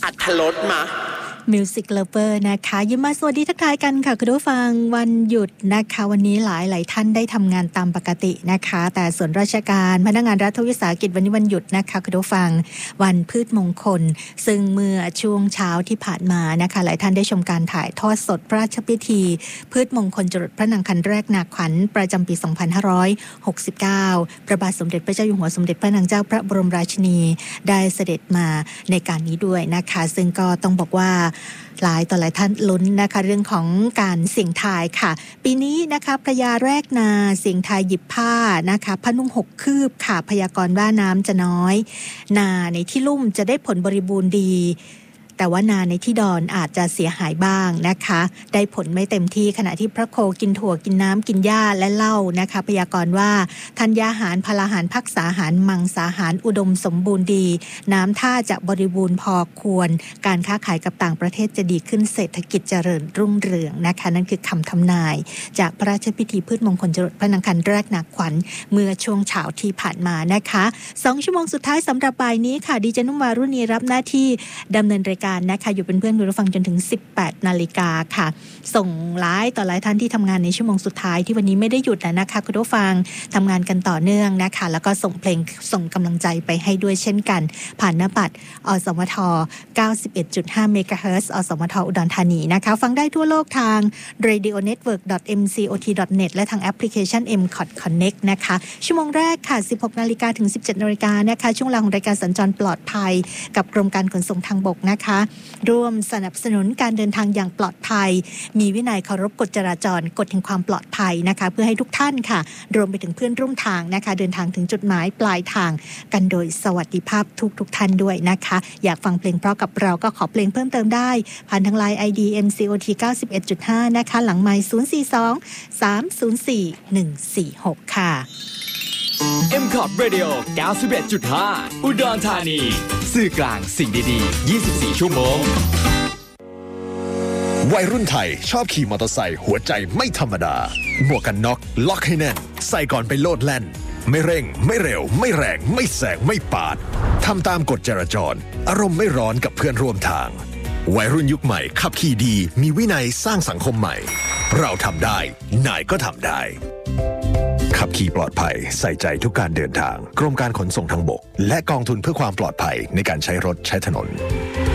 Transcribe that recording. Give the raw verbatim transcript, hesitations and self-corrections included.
อัธรสมา Music Lover นะคะยิ้มมาสวัสดีทักทายกันค่ะคุณผู้ฟังวันหยุดนะคะวันนี้หลายหลายท่านได้ทำงานตามปกตินะคะแต่ส่วนราชการพนักงานรัฐวิสาหกิจวันนี้วันหยุดนะคะคุณผู้ฟังวันพืชมงคลซึ่งเมื่อช่วงเช้าที่ผ่านมานะคะหลายท่านได้ชมการถ่ายทอดสดพระราชพิธีพืชมงคลจรดพระนางคันแรกนาขวัญประจำปีสองพันห้าร้อยหกสิบเก้าพระบาทสมเด็จพระเจ้าอยู่หัวสมเด็จพระนางเจ้าพระบรมราชินีได้เสด็จมาในการนี้ด้วยนะคะซึ่งก็ต้องบอกว่าหลายต่อหลายท่านลุ้นนะคะเรื่องของการเสี่ยงทายค่ะปีนี้นะคะพระยาแรกนาเสี่ยงทายหยิบผ้านะคะผ้านุ่งหกคืบค่ะพยากรณ์ว่าน้ำจะน้อยนาในที่ลุ่มจะได้ผลบริบูรณ์ดีแต่ว่านาในที่ดอนอาจจะเสียหายบ้างนะคะได้ผลไม่เต็มที่ขณะที่พระโคกินถั่วกินน้ำกินหญ้าและเหล้านะคะพยากรณ์ว่าธัญญาหารพลาหารภักษาหารมังสาหารอุดมสมบูรณ์ดีน้ำท่าจะบริบูรณ์พอควรการค้าขายกับต่างประเทศจะดีขึ้นเศรษฐกิจเจริญรุ่งเรืองนะคะนั่นคือคำทำนายจากพระราชพิธีพืชมงคลจรดพระนางคันแรกนาขวัญเมื่อช่วงเช้าที่ผ่านมานะคะสองชั่วโมงสุดท้ายสำหรับบ่ายนี้ค่ะดิฉันนุ่มวารุณีรับหน้าที่ดำเนินรายการนะคะอยู่เป็นเพื่อนคุณผู้ฟังจนถึง สิบแปดนาฬิกาค่ะส่งหลายต่อหลายท่านที่ทำงานในชั่วโมงสุดท้ายที่วันนี้ไม่ได้หยุดนะคะคุณผู้ฟังทำงานกันต่อเนื่องนะคะแล้วก็ส่งเพลงส่งกำลังใจไปให้ด้วยเช่นกันผ่านหน้าบัตรอสมท เก้าสิบเอ็ดจุดห้า เมกะเฮิรตซ์อสมทอุดรธานีนะคะฟังได้ทั่วโลกทาง เรดิโอเน็ตเวิร์ก ดอท เอ็ม ซี โอ ที ดอท เน็ต และทางแอปพลิเคชัน เอ็ม ซี โอ ที Connect นะคะชั่วโมงแรกค่ะ สิบหกนาฬิกาถึง สิบเจ็ดนาฬิกานะคะช่วงเวลาของรายการสัญจรปลอดภัยกับกรมการขนส่งทางบกนะคะร่วมสนับสนุนการเดินทางอย่างปลอดภัยมีวินัยเคารพกฎจราจรกฎแห่งความปลอดภัยนะคะเพื่อให้ทุกท่านค่ะรวมไปถึงเพื่อนร่วมทางนะคะเดินทางถึงจุดหมายปลายทางกันโดยสวัสดิภาพทุกทุกท่านด้วยนะคะอยากฟังเพลงเพราะกับเราก็ขอเพลงเพิ่มเติมได้ผ่านทางไลน์ ไอ ดี เอ็ม ซี โอ ที เก้าสิบเอ็ดจุดห้า นะคะหลังไมค์ศูนย์ สี่ สอง สาม ศูนย์ สี่ หนึ่ง สี่ หกค่ะเอ็ม ซี โอ ที Radio เก้าสิบเอ็ดจุดห้า อุดรธานีสื่อกลางสิ่งดีๆยี่สิบสี่ชั่วโมงวัยรุ่นไทยชอบขี่มอเตอร์ไซค์หัวใจไม่ธรรมดาหมวกกันน็อกล็อกให้แน่นใส่ก่อนไปโลดแล่นไม่เร่งไม่เร็วไม่แรงไม่แซงไม่ปาดทำตามกฎจราจรอารมณ์ไม่ร้อนกับเพื่อนร่วมทางวัยรุ่นยุคใหม่ขับขี่ดีมีวินัยสร้างสังคมใหม่เราทำได้นายก็ทำได้ขับขี่ปลอดภัยใส่ใจทุกการเดินทางกรมการขนส่งทางบกและกองทุนเพื่อความปลอดภัยในการใช้รถใช้ถนน